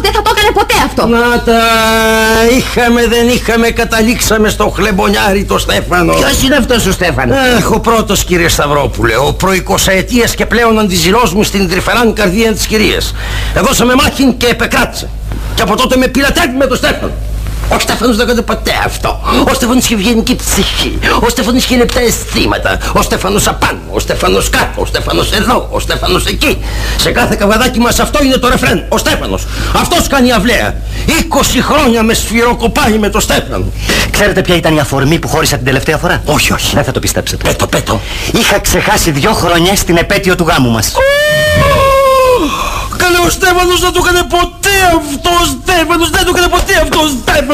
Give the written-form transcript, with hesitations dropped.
δεν θα το έκανε ποτέ αυτό. Να τα είχαμε, δεν είχαμε, καταλήξαμε στο χλεμπονιάρι το Στέφανο. Ποιος είναι αυτός ο Στέφανος? Ο πρώτος, κύριε Σταυρόπουλε, ο προ-20 και πλέον αντιζηλός μου στην τρυφεράν καρδία της κυρίας. Εδώσαμε μάχη και επεκράτησε. Και από τότε με πειρατεύει με τον Στέφανο. Ο Στέφανος δεν έκανε ποτέ αυτό. Ο Στέφανος είχε ευγενική ψυχή. Ο Στέφανος είχε λεπτά αισθήματα. Ο Στέφανος απάνω, ο Στέφανος κάτω, ο Στέφανος εδώ, ο Στέφανος εκεί. Σε κάθε καβαδάκι μας αυτό είναι το ρεφρέν. Ο Στέφανος. Αυτός κάνει αυλαία. 20 χρόνια με σφυροκοπάει με το Στέφανο. Ξέρετε ποια ήταν η αφορμή που χώρισα την τελευταία φορά? Όχι, όχι. Δεν θα το πιστέψετε. Πέτω. Είχα ξεχάσει 2 χρονιές την επέτειο του γάμου μας. Καλέ, ο Στέφανος δεν το έκανε ποτέ αυτό. Ο Στέφανος δεν το έκανε ποτέ αυτό.